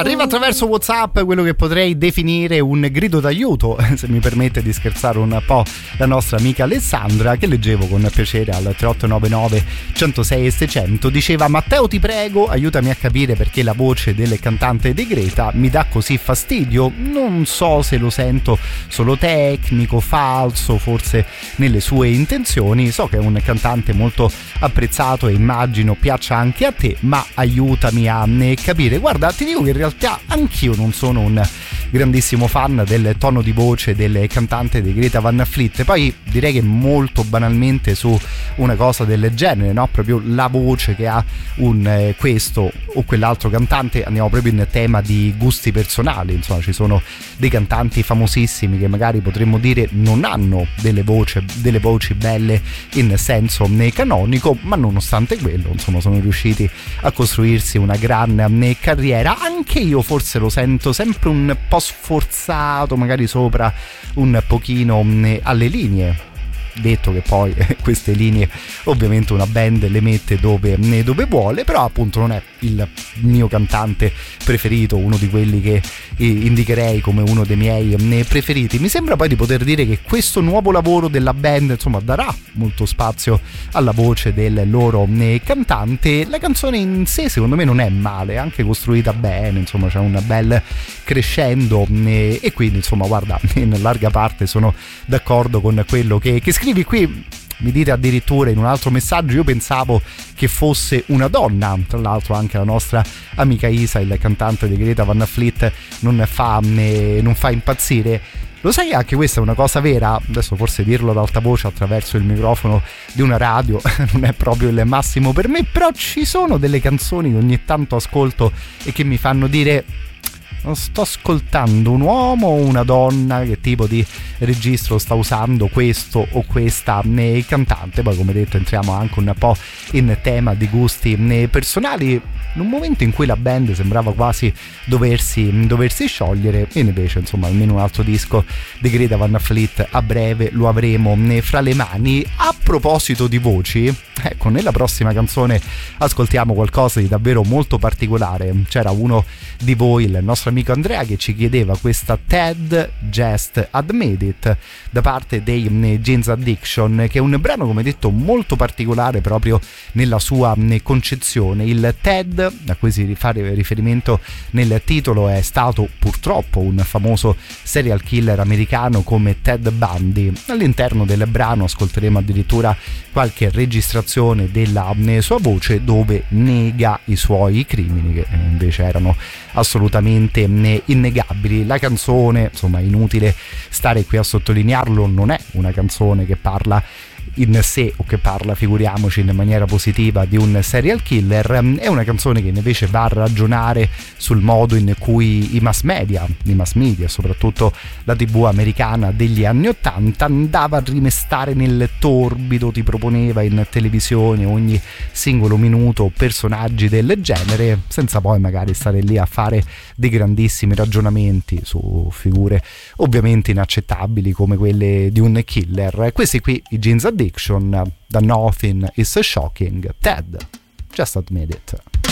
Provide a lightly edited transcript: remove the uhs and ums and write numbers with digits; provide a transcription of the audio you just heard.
Arriva attraverso WhatsApp quello che potrei definire un grido d'aiuto, se mi permette di scherzare un po', la nostra amica Alessandra, che leggevo con piacere al 3899 106 e 600. Diceva: Matteo, ti prego, aiutami a capire perché la voce del cantante di Greta mi dà così fastidio. Non so se lo sento solo tecnico, falso, forse nelle sue intenzioni. So che è un cantante molto apprezzato e immagino piaccia anche a te, ma aiutami a capire. Guarda, ti dico che in realtà anch'io non sono un grandissimo fan del tono di voce del cantante di Greta Van Fleet. Poi direi che molto banalmente su una cosa del genere, no? Proprio la voce che ha un questo o quell'altro cantante, andiamo proprio in tema di gusti personali. Insomma, ci sono dei cantanti famosissimi che magari potremmo dire non hanno delle voci belle in senso canonico, ma nonostante quello, insomma, sono riusciti a costruirsi una gran carriera. Anche io forse lo sento sempre un po' sforzato, magari sopra un pochino alle linee. Detto che poi queste linee ovviamente una band le mette dove vuole, però appunto non è il mio cantante preferito, uno di quelli che indicherei come uno dei miei preferiti. Mi sembra poi di poter dire che questo nuovo lavoro della band, insomma, darà molto spazio alla voce del loro cantante. La canzone in sé secondo me non è male, è anche costruita bene, insomma c'è un bel crescendo e quindi insomma guarda, in larga parte sono d'accordo con quello che scrivi qui. Mi dite addirittura in un altro messaggio: io pensavo che fosse una donna. Tra l'altro anche la nostra amica Isa, il cantante di Greta Van Fleet, non fa impazzire. Lo sai che anche questa è una cosa vera? Adesso forse dirlo ad alta voce attraverso il microfono di una radio non è proprio il massimo per me, però ci sono delle canzoni che ogni tanto ascolto e che mi fanno dire: non sto ascoltando un uomo o una donna, che tipo di registro sta usando questo o questa cantante. Poi, come detto, entriamo anche un po' in tema di gusti personali, in un momento in cui la band sembrava quasi doversi sciogliere, e invece insomma almeno un altro disco di Greta Van Fleet a breve lo avremo fra le mani. A proposito di voci, ecco, nella prossima canzone ascoltiamo qualcosa di davvero molto particolare. C'era uno di voi, il nostro amico Andrea, che ci chiedeva questa Ted Just Admit It da parte dei Jeans Addiction, che è un brano, come detto, molto particolare proprio nella sua concezione. Il Ted a cui si fa riferimento nel titolo è stato purtroppo un famoso serial killer americano come Ted Bundy. All'interno del brano ascolteremo addirittura qualche registrazione della sua voce dove nega i suoi crimini, che invece erano assolutamente innegabili. La canzone, insomma, è inutile stare qui a sottolinearlo, non è una canzone che parla in sé o che parla, figuriamoci, in maniera positiva di un serial killer. È una canzone che invece va a ragionare sul modo in cui i mass media, soprattutto la TV americana degli anni '80, andava a rimestare nel torbido, ti proponeva in televisione ogni singolo minuto personaggi del genere, senza poi magari stare lì a fare dei grandissimi ragionamenti su figure ovviamente inaccettabili come quelle di un killer. Questi qui, i Jeans Addiction, da Nothing is Shocking, Ted Just Admit It.